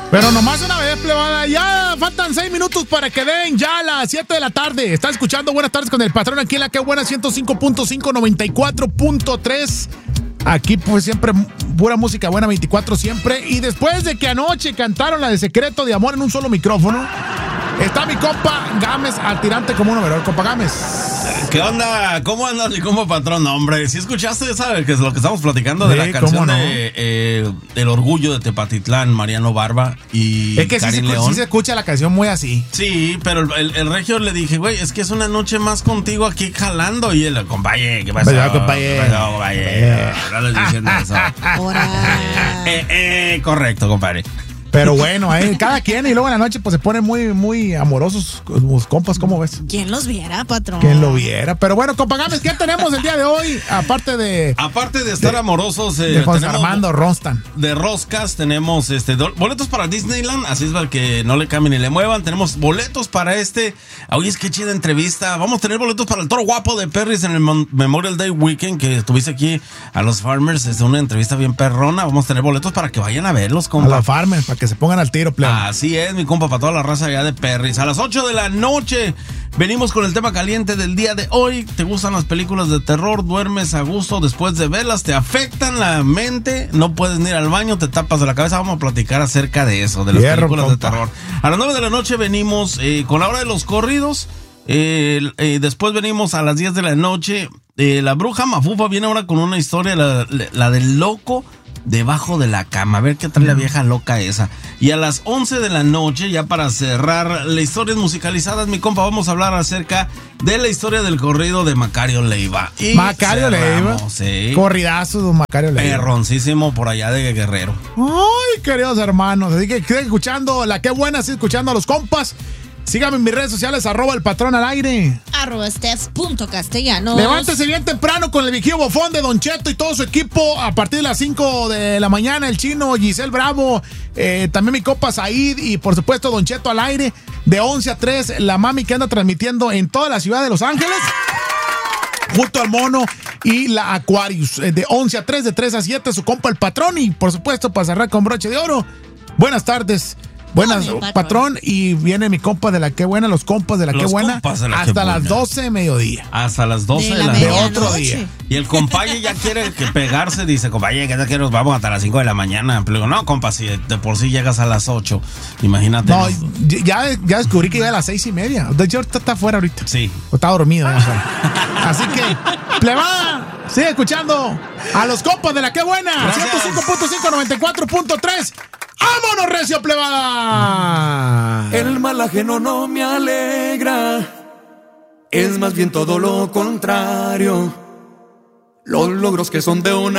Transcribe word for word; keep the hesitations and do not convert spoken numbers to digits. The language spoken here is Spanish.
Pero nomás una vez, plebada. Ya faltan seis minutos para que den ya las siete de la tarde. Está escuchando Buenas Tardes con el Patrón aquí en la que buena ciento cinco punto cinco, noventa y cuatro punto tres. Aquí pues siempre pura música buena, veinticuatro siempre. Y después de que anoche cantaron la de Secreto de Amor en un solo micrófono, está mi compa Gámez al tirante como un overol. Compa Gámez. ¿Qué onda? ¿Cómo andas mi compa Patrón? No, hombre, si escuchaste, ¿sabes? Que es lo que estamos platicando de Sí, la canción no. de eh, El Orgullo de Tepatitlán, Mariano Barba y Es que sí Karin se, León. sí se escucha la canción muy así. Sí, pero el, el, el regio le dije, güey, es que es una noche más contigo aquí jalando. Y él, compaye, ¿qué pasó? Vaya, compaye. ¿Qué pasó, compaye? No le estoy diciendo eso. Ahora. Eh, eh, correcto, compadre. Pero bueno, ahí cada quien, y luego en la noche pues se ponen muy, muy amorosos los compas, ¿cómo ves? ¿Quién los viera, patrón? Quien lo viera. Pero bueno, compa Gámez, ¿qué tenemos el día de hoy? Aparte de... Aparte de estar de, amorosos, eh, de José tenemos Armando Ronstan. de roscas, tenemos este do, boletos para Disneyland, así es para que no le cambien ni le muevan. Tenemos boletos para este. Oye, es que chida entrevista. Vamos a tener boletos para el Toro Guapo de Perris en el Mon- Memorial Day Weekend, que estuviste aquí a los Farmers. Es una entrevista bien perrona. Vamos a tener boletos para que vayan a verlos, A compa. los farmers, para que se pongan al tiro, plebe. Así es, mi compa, para toda la raza allá de Perris. A las ocho de la noche venimos con el tema caliente del día de hoy. ¿Te gustan las películas de terror? ¿Duermes a gusto después de verlas? ¿Te afectan la mente? ¿No puedes ni ir al baño? ¿Te tapas de la cabeza? Vamos a platicar acerca de eso, de las Hierro, películas compa. de terror. A las nueve de la noche venimos eh, con la hora de los corridos. Eh, eh, después venimos a las diez de la noche. Eh, la bruja Mafufa viene ahora con una historia, la, la del loco debajo de la cama. A ver qué trae la vieja loca esa. Y a las once de la noche, ya para cerrar las historias musicalizadas, mi compa, vamos a hablar acerca de la historia del corrido de Macario Leiva. Y Macario Leiva. cerramos, sí. Corridazo de Macario Leiva. Perroncísimo por allá de Guerrero. Ay, queridos hermanos. Así que queden escuchando la que buena, sí, escuchando a los compas. Síganme en mis redes sociales, arroba el patrón al aire. Arroba Steph punto castellanos. Levántese bien temprano con el vigío bofón de Don Cheto y todo su equipo a partir de las cinco de la mañana. El chino, Giselle Bravo, eh, también mi copa Said y por supuesto Don Cheto al aire de once a tres. La mami que anda transmitiendo en toda la ciudad de Los Ángeles. Junto al Mono y la Aquarius. eh, De once a tres, de tres a siete, su compa el patrón. Y por supuesto para cerrar con broche de oro. Buenas tardes. Buenas, Patrón. patrón. Y viene mi compa de la que buena, los compas de la Los que buena, compas de la hasta Qué las Buena. doce de mediodía. Hasta las doce de, De la, la De noche. otro medianoche. día. Y el compaye ya quiere que pegarse, dice, compaye, que ya que nos vamos hasta las cinco de la mañana. Pero digo, no, compa, si de por sí llegas a las ocho, imagínate. No, los- ya, ya descubrí que iba a las seis y media. De hecho, ahorita está afuera ahorita. Sí. O está dormido, ya sabe. Así que, plebada, sigue escuchando a los compas de la que buena. Gracias. ciento cinco punto cinco, noventa y cuatro punto tres. ¡Vámonos, recio, plebada! El mal ajeno no me alegra, es más bien todo lo contrario. Los logros que son de una